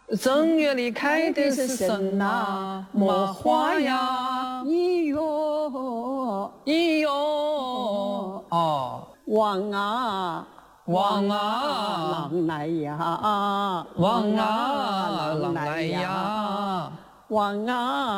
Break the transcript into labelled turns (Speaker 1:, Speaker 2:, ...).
Speaker 1: 正月里开的是什么花呀？
Speaker 2: 咿哟
Speaker 1: 咿哟
Speaker 2: 哦，望啊
Speaker 1: 望啊，
Speaker 2: 郎来呀，
Speaker 1: 望啊，郎来呀，
Speaker 2: 望啊。